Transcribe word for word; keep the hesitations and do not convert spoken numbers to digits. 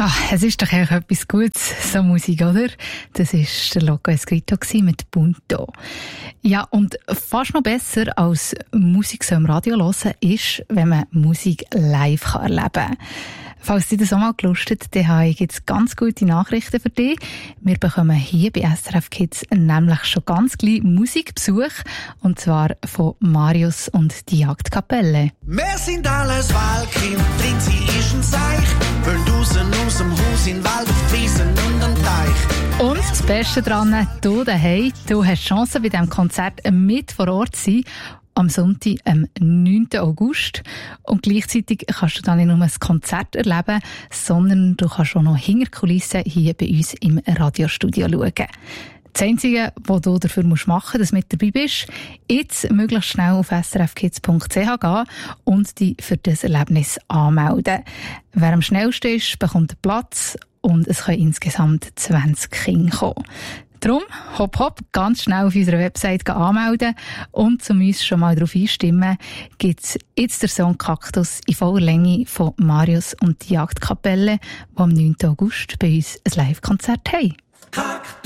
Ja, es ist doch eigentlich etwas Gutes, so Musik, oder? Das war der Loco Escrito mit Punto. Ja, und fast noch besser als Musik so im Radio hören ist, wenn man Musik live erleben kann. Falls dich das auch mal gelustet, dann habe ich jetzt ganz gute Nachrichten für dich. Wir bekommen hier bei S R F Kids nämlich schon ganz gleich Musikbesuch. Und zwar von Marius und die Jagdkapelle. Wir sind alles Wahlkind, drin sie ist ein Seich. Wollen draussen aus dem Haus in den Wald, auf die Wiesen und den Teich. Und das Beste daran, du daheim, du hast Chance, bei diesem Konzert mit vor Ort zu sein. Am Sonntag, am neunten August. Und gleichzeitig kannst du dann nicht nur ein Konzert erleben, sondern du kannst auch noch hinter die Kulissen hier bei uns im Radiostudio schauen. Das Einzige, was du dafür machen musst, dass du mit dabei bist, jetzt möglichst schnell auf s r f kids punkt c h gehen und dich für das Erlebnis anmelden. Wer am schnellsten ist, bekommt einen Platz und es können insgesamt zwanzig Kinder kommen. Darum, hopp hopp, ganz schnell auf unserer Website anmelden und zum uns schon mal darauf einstimmen, gibt es jetzt der Song Kaktus in voller Länge von Marius und die Jagdkapelle, die am neunten August bei uns ein Live-Konzert haben.